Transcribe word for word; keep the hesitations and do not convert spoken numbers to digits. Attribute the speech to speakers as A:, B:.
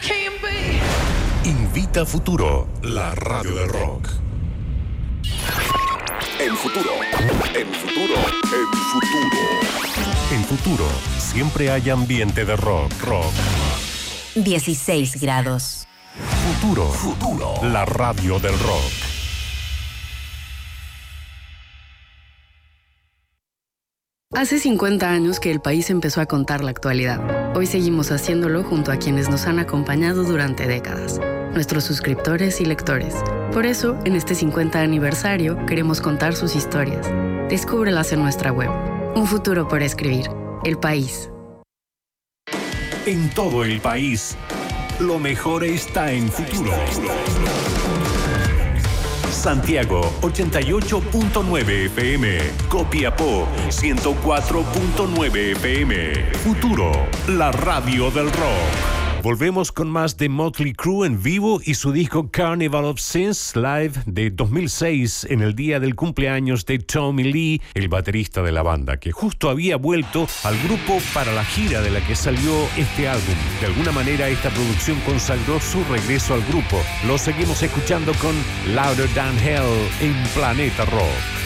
A: Invita Futuro, la radio del rock.
B: En Futuro, en Futuro, en Futuro.
A: En Futuro, siempre hay ambiente de rock, rock.
C: dieciséis grados.
A: Futuro, Futuro, la radio del rock.
D: Hace cincuenta años que el país empezó a contar la actualidad. Hoy seguimos haciéndolo junto a quienes nos han acompañado durante décadas, nuestros suscriptores y lectores. Por eso, en este cincuenta aniversario, queremos contar sus historias. Descúbrelas en nuestra web. Un futuro por escribir. El País.
A: En todo el país, lo mejor está en Futuro. Santiago, ochenta y ocho punto nueve F M. Copiapó, ciento cuatro punto nueve F M. Futuro, la radio del rock. Volvemos con más de Motley Crue en vivo y su disco Carnival of Sins Live de dos mil seis, en el día del cumpleaños de Tommy Lee, el baterista de la banda, que justo había vuelto al grupo para la gira de la que salió este álbum. De alguna manera esta producción consagró su regreso al grupo. Lo seguimos escuchando con Louder Than Hell en Planeta Rock.